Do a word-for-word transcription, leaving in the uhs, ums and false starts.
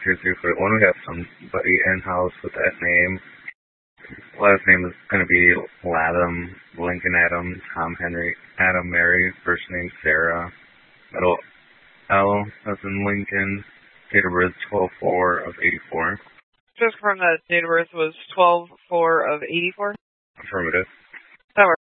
two three four one. We have somebody in-house with that name. Last name is going to be Latham, Lincoln Adam, Tom Henry, Adam Mary, first name Sarah, middle L as in Lincoln, date of birth twelve four of eighty-four. Just confirm that date of birth was twelve four of eighty-four? Affirmative. That works.